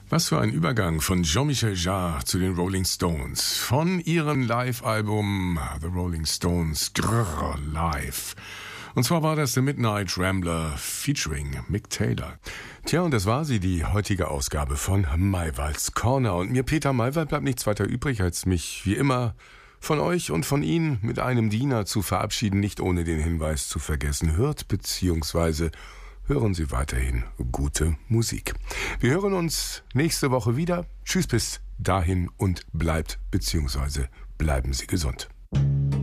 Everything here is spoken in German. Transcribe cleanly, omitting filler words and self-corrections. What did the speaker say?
Was für ein Übergang von Jean-Michel Jarre zu den Rolling Stones. Von ihrem Live-Album The Rolling Stones Grrr Live. Und zwar war das The Midnight Rambler featuring Mick Taylor. Tja, und das war sie, die heutige Ausgabe von Maywalds Corner. Und mir, Peter Maywald, bleibt nichts weiter übrig, als mich wie immer von euch und von Ihnen mit einem Diener zu verabschieden, nicht ohne den Hinweis zu vergessen. Hört bzw. hören Sie weiterhin gute Musik. Wir hören uns nächste Woche wieder. Tschüss bis dahin und bleibt bzw. bleiben Sie gesund.